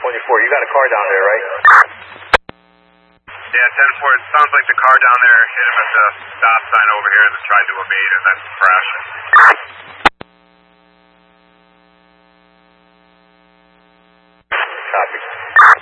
You got a car down there, right? Yeah, 10-4. It sounds like the car down there hit him at the stop sign over here and tried to evade and then crashed. Copy.